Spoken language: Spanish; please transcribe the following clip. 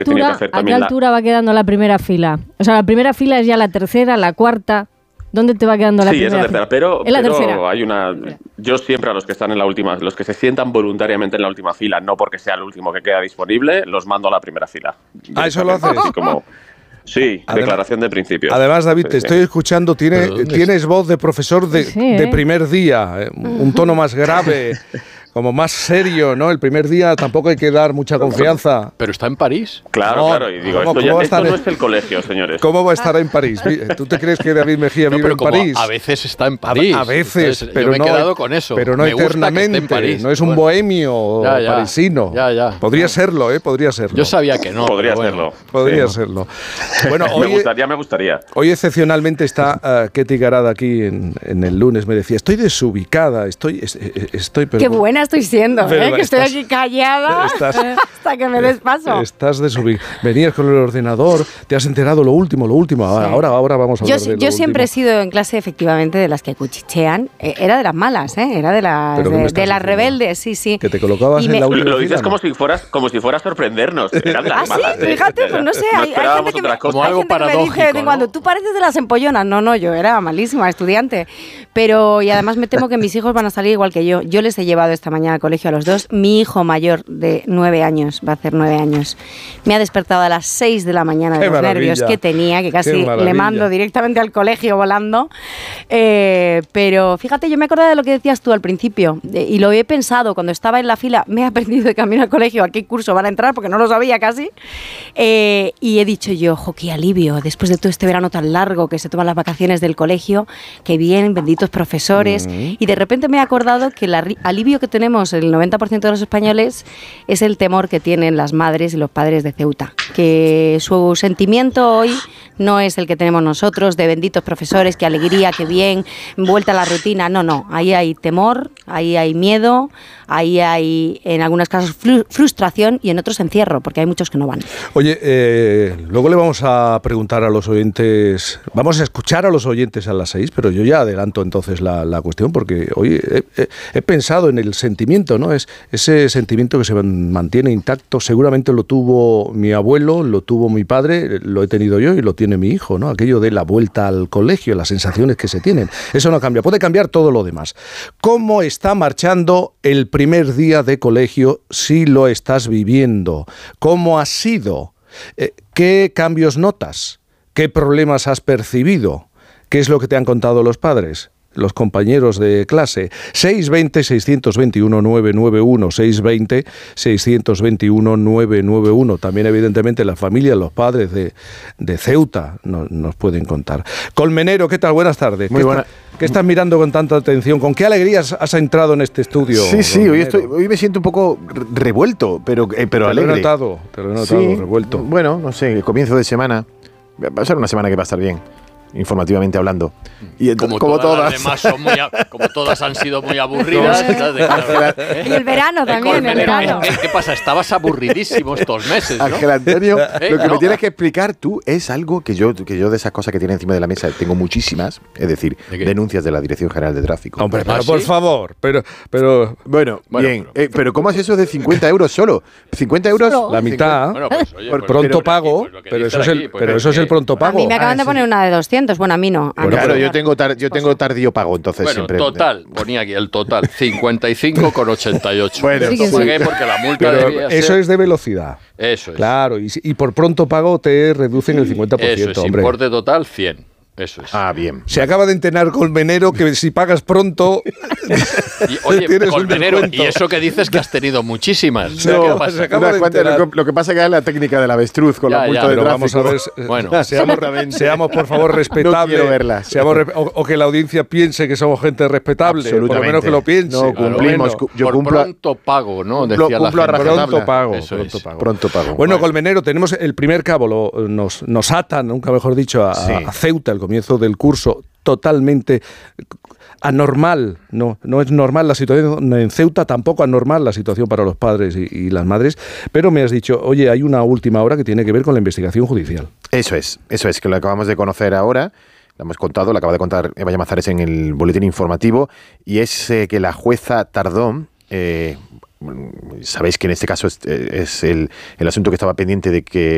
tenía que hacer ¿A qué también altura va quedando la primera fila? O sea, la primera fila es ya la tercera, la cuarta. ¿Dónde te va quedando la Sí, primera? es la tercera, pero tercera. hay una. Yo siempre a los que están en la última, los que se sientan voluntariamente en la última fila, no porque sea el último que queda disponible, los mando a la primera fila. ¿Eso lo haces? Así como, sí, declaración de principios. Además, David, te estoy escuchando, ¿Pero tienes voz de profesor de primer día, un tono más grave, como más serio, ¿no? El primer día tampoco hay que dar mucha confianza. ¿Pero está en París? Claro, claro, y digo, esto no es el colegio, señores. ¿Cómo va a estar en París? ¿Tú te crees que David Mejía vive en París? A veces está en París. A veces, Entonces, pero yo me no, he quedado con eso. Pero no me eternamente, gusta que esté en París. no es un bohemio parisino. Podría serlo, podría serlo. Yo sabía que no. Podría serlo. Podría serlo. Bueno, me gustaría. Hoy excepcionalmente está Ketty Garada aquí en el lunes. Me decía, estoy desubicada, estoy pero, qué buena estoy siendo, que estoy aquí callada hasta que me des paso. Estás desubicada. Venías con el ordenador, te has enterado lo último. Ahora vamos a hablar de lo último. Yo siempre he sido en clase, efectivamente, de las que cuchichean. Era de las malas, era de las rebeldes, sí. Que te colocabas en la última Lo dices fila, como si fuera a sorprendernos. Eran las malas. Sí, fíjate, pues no sé. No hay esperábamos gente otra cosa. Como algo paradójico, me dice, cuando tú pareces de las empollonas. No, yo era malísima estudiante. Pero, y además me temo que mis hijos van a salir igual que yo. Yo les he llevado esta mañana al colegio a los dos. Mi hijo mayor de 9 años, va a hacer 9 años, me ha despertado a las 6 de la mañana de los nervios que tenía, que casi le mando directamente al colegio volando. Pero fíjate, yo me acordaba de lo que decías tú al principio, y lo he pensado cuando estaba en la fila. Me he aprendido de camino al colegio a qué curso van a entrar, porque no lo sabía casi. Y he dicho yo, ojo, qué alivio, después de todo este verano tan largo que se toman las vacaciones del colegio, que bien, benditos profesores. Y de repente me he acordado que el alivio que tenemos el 90% de los españoles es el temor que tienen las madres y los padres de Ceuta, que su sentimiento hoy no es el que tenemos nosotros, de benditos profesores, qué alegría, qué bien, vuelta a la rutina. No, ahí hay temor, ahí hay miedo, ahí hay en algunos casos frustración y en otros encierro, porque hay muchos que no van. Oye, luego le vamos a preguntar a los oyentes, vamos a escuchar a los oyentes a las 6, pero yo ya adelanto entonces la cuestión, porque hoy he pensado en el sentimiento, ¿no? Es ese sentimiento que se mantiene intacto. Seguramente lo tuvo mi abuelo, lo tuvo mi padre, lo he tenido yo y lo tiene mi hijo, ¿no? Aquello de la vuelta al colegio, las sensaciones que se tienen. Eso no cambia, puede cambiar todo lo demás. ¿Cómo está marchando el primer día de colegio si lo estás viviendo? ¿Cómo ha sido? ¿Qué cambios notas? ¿Qué problemas has percibido? ¿Qué es lo que te han contado los padres, los compañeros de clase? 620-621-991, 620-621-991. También, evidentemente, la familia, los padres de Ceuta nos pueden contar. Colmenero, ¿qué tal? Buenas tardes. Muy buena. ¿Qué estás mirando con tanta atención? ¿Con qué alegrías has entrado en este estudio? Sí, hoy me siento un poco revuelto, pero alegre. Te lo he notado, revuelto. Bueno, no sé, el comienzo de semana. Va a ser una semana que va a estar bien, informativamente hablando. Y como todas. Además como todas han sido muy aburridas. Y el verano también, el verano. ¿Qué pasa? Estabas aburridísimo estos meses, ¿no? Ángel Antonio, lo que me tienes que explicar tú es algo que yo de esas cosas que tiene encima de la mesa tengo muchísimas, es decir, denuncias de la Dirección General de Tráfico. Hombre, pero por favor, pero... Bueno, bien, pero ¿cómo es eso de 50 euros solo? 50 euros... La mitad, bueno, pues, oye, pronto pago, pero eso es el pronto pago. A mí me acaban de poner una de 200, bueno, a mí no. Bueno, claro, yo tengo tardío pago, entonces bueno, siempre... total, ponía aquí el total, 55,88. Bueno, pagué porque la multa debía eso ser... es de velocidad. Eso es. Claro, y por pronto pago te reducen el 50%, Eso es, hombre. importe total, 100. Eso es. Ah, bien. Se acaba de enterar Colmenero que si pagas pronto... Y, oye, tienes Colmenero, un descuento. Y eso que dices que has tenido muchísimas. Se acaba de enterar. Lo que pasa es que es la técnica del avestruz con la multa de pero tráfico. vamos a ver, Bueno, seamos por favor respetables. No quiero verlas. O que la audiencia piense que somos gente respetable. Por lo menos que lo piense. No, cumplimos. Por pronto pago, ¿no? Decía la gente. Pronto pago. Pronto pago. Bueno, Colmenero, tenemos el primer cabo, nos atan, nunca mejor dicho, a Ceuta, el comienzo del curso, totalmente anormal. No es normal la situación en Ceuta, tampoco anormal la situación para los padres y las madres, pero me has dicho, oye, hay una última hora que tiene que ver con la investigación judicial. Eso es, que lo acabamos de conocer ahora. Lo hemos contado, lo acaba de contar Eva Llamazares en el boletín informativo, y es que la jueza tardó. Sabéis que en este caso es el asunto que estaba pendiente de que